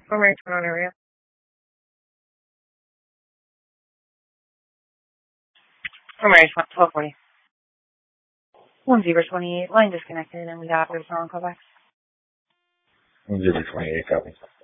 Primary Toronto area. Primary 1240. 1028. Line disconnected, and we got operation on callback. 1028, copy.